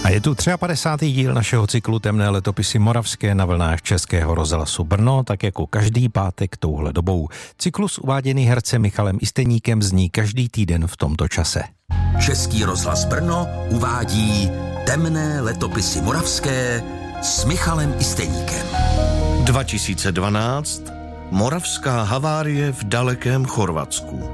A je tu 53. díl našeho cyklu Temné letopisy moravské na vlnách Českého rozhlasu Brno, tak jako každý pátek touhle dobou. Cyklus uváděný hercem Michalem Isteníkem zní každý týden v tomto čase. Český rozhlas Brno uvádí Temné letopisy moravské s Michalem Isteníkem. 2012. Moravská havárie v dalekém Chorvatsku.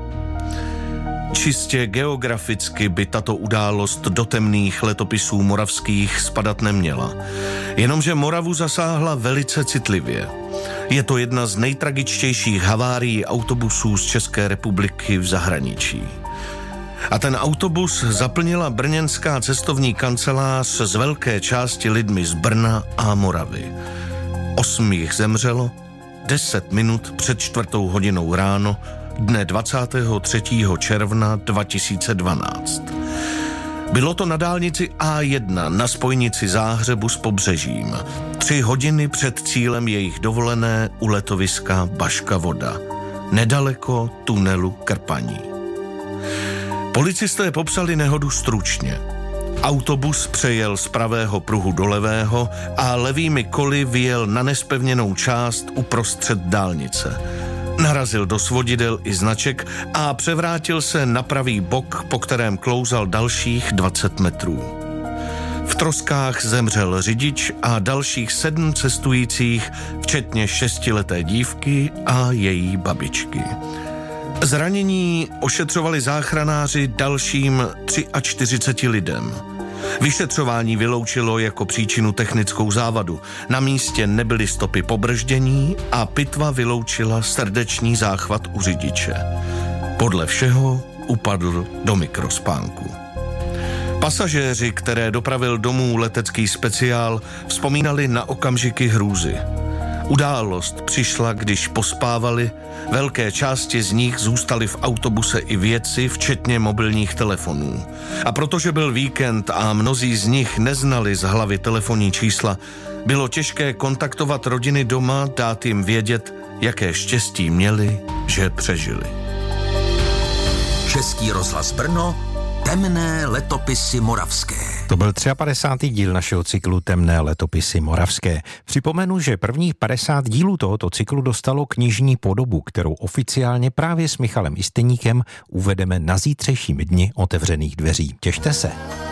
Čistě geograficky by tato událost do temných letopisů moravských spadat neměla. Jenomže Moravu zasáhla velice citlivě. Je to jedna z nejtragičtějších havárií autobusů z České republiky v zahraničí. A ten autobus zaplnila brněnská cestovní kancelář z velké části lidmi z Brna a Moravy. 8 jich zemřelo 10 minut před 4:00 ráno dne 23. června 2012. Bylo to na dálnici A1 na spojnici Záhřebu s Pobřežím. 3 hodiny před cílem jejich dovolené u letoviska Baška Voda, nedaleko tunelu Krpaní. Policisté popsali nehodu stručně. Autobus přejel z pravého pruhu do levého a levými koly vyjel na nezpevněnou část uprostřed dálnice. Narazil do svodidel i značek a převrátil se na pravý bok, po kterém klouzal dalších 20 metrů. V troskách zemřel řidič a dalších 7 cestujících, včetně 6leté dívky a její babičky. Zranění ošetřovali záchranáři dalším 43 lidem. Vyšetřování vyloučilo jako příčinu technickou závadu. Na místě nebyly stopy pobrždění a pitva vyloučila srdeční záchvat u řidiče. Podle všeho upadl do mikrospánku. Pasažéři, které dopravil domů letecký speciál, vzpomínali na okamžiky hrůzy. Událost přišla, když pospávali, velké části z nich zůstaly v autobuse i věci, včetně mobilních telefonů. A protože byl víkend a mnozí z nich neznali z hlavy telefonní čísla, bylo těžké kontaktovat rodiny doma, dát jim vědět, jaké štěstí měli, že přežili. Český rozhlas Brno, Temné letopisy moravské. To byl 53. díl našeho cyklu Temné letopisy moravské. Připomenu, že prvních 50 dílů tohoto cyklu dostalo knižní podobu, kterou oficiálně právě s Michalem Isteníkem uvedeme na zítřejším dni otevřených dveří. Těšte se.